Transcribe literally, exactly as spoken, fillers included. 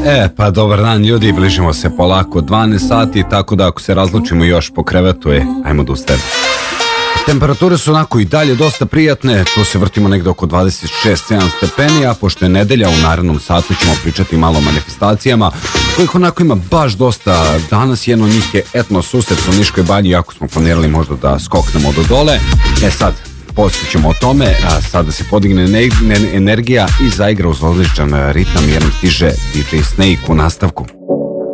E, pa dobar dan ljudi, bližimo se polako dvanaest sati, tako da ako se razlučimo još po krevetu, je, ajmo da ustajemo. Temperature su onako i dalje dosta prijatne, tu se vrtimo negde oko dvadeset šest sedam stepeni, a pošto je nedelja, u narednom satu ćemo pričati malo o manifestacijama, kojih onako ima baš dosta. Danas jedno od njih je etno susret u Niškoj banji, jako smo planirali možda da skoknemo do dole. E sad, poslije ćemo o tome, a sada se podigne energija i zaigra uz odličan ritam jer nam stiže D J Snake u nastavku.